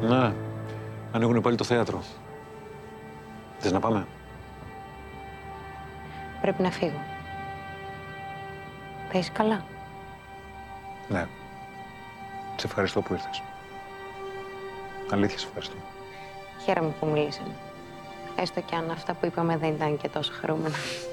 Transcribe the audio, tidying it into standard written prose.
Ναι. Ανοίγουνε πάλι το θέατρο. Θες να πάμε? Πρέπει να φύγω. Θα είσαι καλά? Ναι. Σε ευχαριστώ που ήρθες. Αλήθεια, σε ευχαριστώ. Χαίρομαι που μιλήσαμε. Έστω κι αν αυτά που είπαμε δεν ήταν και τόσο χαρούμενα.